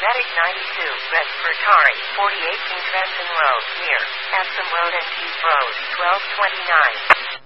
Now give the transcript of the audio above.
Medic 92, Red Fertari, 48 King Trenton Road, near Epsom Road and Keith Road, 1229.